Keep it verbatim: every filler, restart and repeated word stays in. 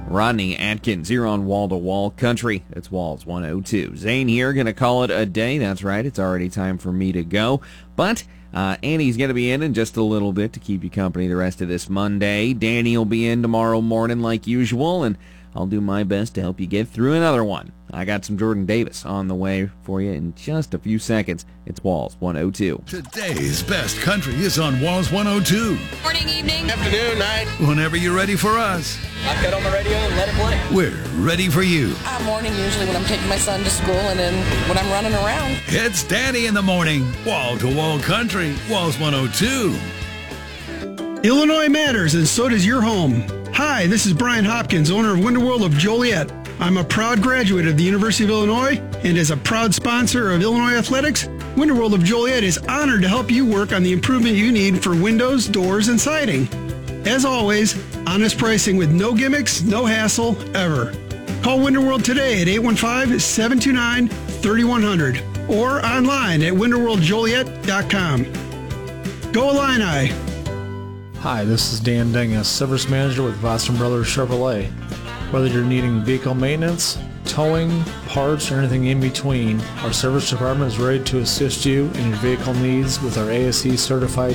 Rodney Atkins here on Wall to Wall Country. It's Walls one oh two. Zane here, going to call it a day. That's right, it's already time for me to go. But uh, Annie's going to be in in just a little bit to keep you company the rest of this Monday. Danny will be in tomorrow morning like usual, and I'll do my best to help you get through another one. I got some Jordan Davis on the way for you in just a few seconds. It's Walls one oh two. Today's best country is on Walls one oh two. Morning, evening, afternoon, night. Whenever you're ready for us. I've got on the radio and let it play. We're ready for you. Uh, morning usually when I'm taking my son to school and then when I'm running around. It's Danny in the morning. Wall to Wall Country. Walls one oh two. Illinois matters, and so does your home. Hi, this is Brian Hopkins, owner of Winterworld of Joliet. I'm a proud graduate of the University of Illinois, and as a proud sponsor of Illinois Athletics, Winterworld of Joliet is honored to help you work on the improvement you need for windows, doors, and siding. As always, honest pricing with no gimmicks, no hassle, ever. Call Winterworld today at eight one five, seven two nine, three one zero zero or online at winterworld joliet dot com. Go Illini! Hi, this is Dan Dingus, Service Manager with Boston Brothers Chevrolet. Whether you're needing vehicle maintenance, towing, parts, or anything in between, our service department is ready to assist you in your vehicle needs with our A S E certified